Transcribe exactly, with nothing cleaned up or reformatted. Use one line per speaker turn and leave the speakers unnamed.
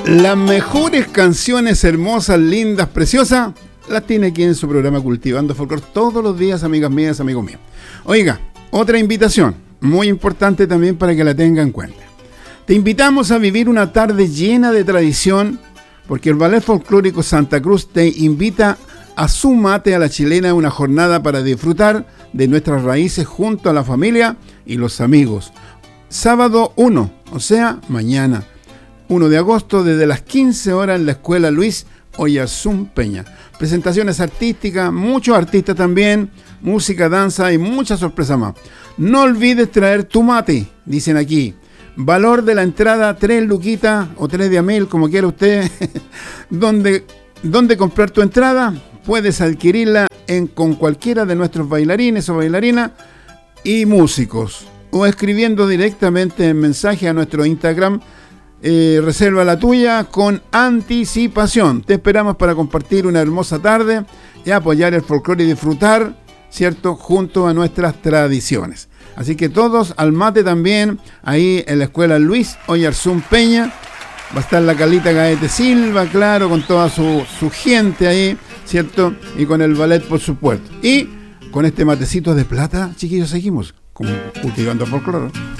Las mejores canciones hermosas, lindas, preciosas, las tiene aquí en su programa Cultivando Folclore todos los días, amigas mías, amigos míos. Oiga, otra invitación, muy importante también para que la tenga en cuenta. Te invitamos a vivir una tarde llena de tradición, porque el Ballet Folclórico Santa Cruz te invita a su mate a la chilena, una jornada para disfrutar de nuestras raíces junto a la familia y los amigos. Sábado uno, o sea, mañana, uno de agosto, desde las quince horas en la Escuela Luis Oyarzún Peña. Presentaciones artísticas, muchos artistas también, música, danza y muchas sorpresas más. No olvides traer tu mate, dicen aquí. Valor de la entrada, tres luquitas o tres de a mil, como quiera usted. ¿Dónde, ¿Dónde comprar tu entrada? Puedes adquirirla en, con cualquiera de nuestros bailarines o bailarinas y músicos. O escribiendo directamente en mensaje a nuestro Instagram. Eh, reserva la tuya con anticipación. Te esperamos para compartir una hermosa tarde y apoyar el folclore y disfrutar, ¿cierto?, junto a nuestras tradiciones. Así que todos al mate también, ahí en la Escuela Luis Oyarzún Peña. Va a estar la Carlita Gaete Silva, claro, con toda su, su gente ahí, ¿cierto? Y con el ballet, por supuesto. Y con este matecito de plata, chiquillos, seguimos cultivando folclore.